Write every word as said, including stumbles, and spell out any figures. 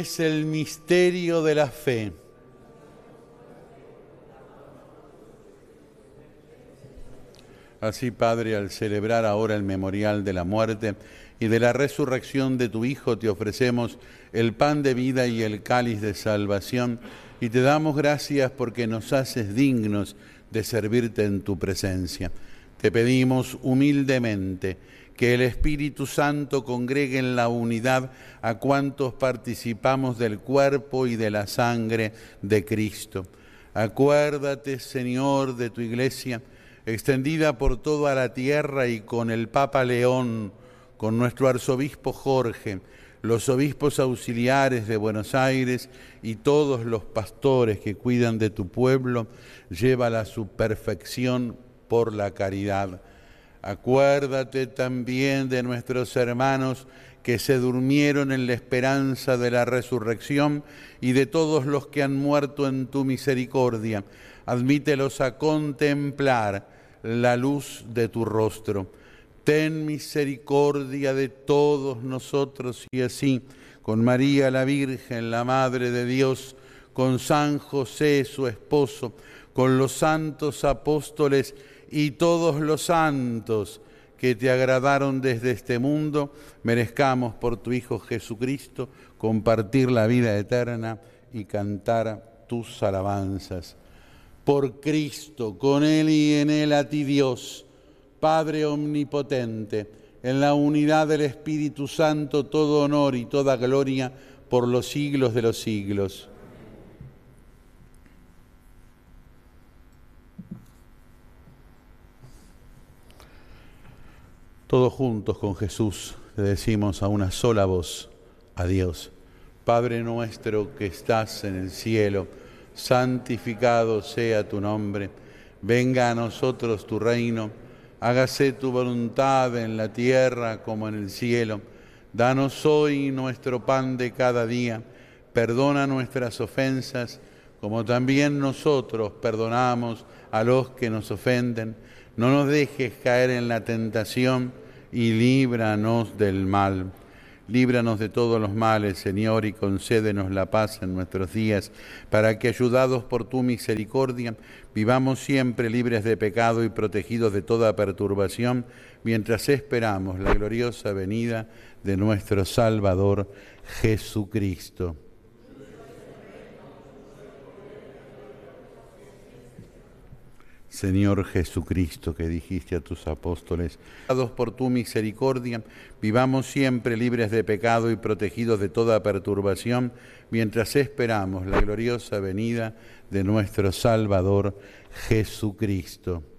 Es el misterio de la fe. Así, Padre, al celebrar ahora el memorial de la muerte y de la resurrección de tu Hijo, te ofrecemos el pan de vida y el cáliz de salvación, y te damos gracias porque nos haces dignos de servirte en tu presencia. Te pedimos humildemente que el Espíritu Santo congregue en la unidad a cuantos participamos del cuerpo y de la sangre de Cristo. Acuérdate, Señor, de tu Iglesia, extendida por toda la tierra, y con el Papa León, con nuestro arzobispo Jorge, los obispos auxiliares de Buenos Aires y todos los pastores que cuidan de tu pueblo, llévala a su perfección por la caridad. Acuérdate también de nuestros hermanos que se durmieron en la esperanza de la resurrección y de todos los que han muerto en tu misericordia. Admítelos a contemplar la luz de tu rostro. Ten misericordia de todos nosotros, y así, con María la Virgen, la Madre de Dios, con San José, su esposo, con los santos apóstoles y todos los santos que te agradaron desde este mundo, merezcamos por tu Hijo Jesucristo compartir la vida eterna y cantar tus alabanzas. Por Cristo, con Él y en Él, a ti Dios, Padre omnipotente, en la unidad del Espíritu Santo, todo honor y toda gloria por los siglos de los siglos. Todos juntos con Jesús le decimos a una sola voz a Dios: Padre nuestro que estás en el cielo, santificado sea tu nombre. Venga a nosotros tu reino. Hágase tu voluntad en la tierra como en el cielo. Danos hoy nuestro pan de cada día. Perdona nuestras ofensas, como también nosotros perdonamos a los que nos ofenden. No nos dejes caer en la tentación y líbranos del mal. Líbranos de todos los males, Señor, y concédenos la paz en nuestros días, para que, ayudados por tu misericordia, vivamos siempre libres de pecado y protegidos de toda perturbación, mientras esperamos la gloriosa venida de nuestro Salvador Jesucristo. Señor Jesucristo, que dijiste a tus apóstoles: ayudados por tu misericordia, vivamos siempre libres de pecado y protegidos de toda perturbación, mientras esperamos la gloriosa venida de nuestro Salvador Jesucristo.